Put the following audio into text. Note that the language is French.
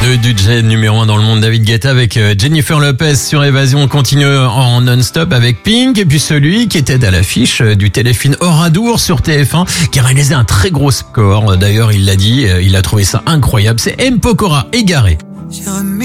Le DJ numéro 1 dans le monde, David Guetta avec Jennifer Lopez sur Évasion. On continue en non-stop avec Pink. Et puis celui qui était à l'affiche du téléfilm Oradour sur TF1, qui a réalisé un très gros score. D'ailleurs, il l'a dit, il a trouvé ça incroyable. C'est M. Pokora, Égaré.